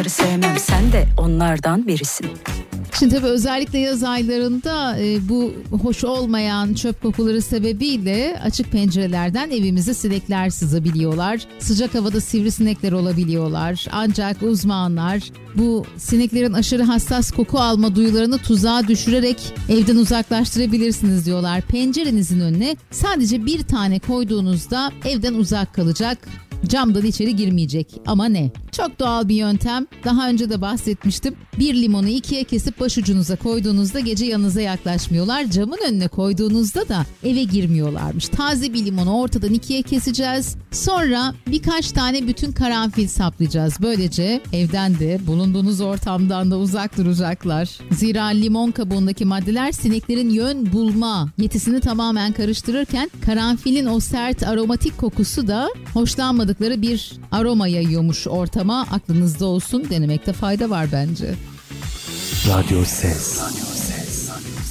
Onları sevmem, sen de onlardan birisin. Şimdi tabii özellikle yaz aylarında bu hoş olmayan çöp kokuları sebebiyle açık pencerelerden evimize sinekler sızabiliyorlar. Sıcak havada sivrisinekler olabiliyorlar. Ancak uzmanlar bu sineklerin aşırı hassas koku alma duyularını tuzağa düşürerek evden uzaklaştırabilirsiniz diyorlar. Pencerenizin önüne sadece bir tane koyduğunuzda evden uzak kalacak. Camdan içeri girmeyecek. Ama ne? Çok doğal bir yöntem. Daha önce de bahsetmiştim. Bir limonu ikiye kesip başucunuza koyduğunuzda gece yanınıza yaklaşmıyorlar. Camın önüne koyduğunuzda da eve girmiyorlarmış. Taze bir limonu ortadan ikiye keseceğiz. Sonra birkaç tane bütün karanfil saplayacağız. Böylece evden de bulunduğunuz ortamdan da uzak duracaklar. Zira limon kabuğundaki maddeler sineklerin yön bulma yetisini tamamen karıştırırken karanfilin o sert aromatik kokusu da hoşlanmadıkları bir aroma yayıyormuş ortama. Aklınızda olsun, denemekte fayda var bence. Radyo Ses.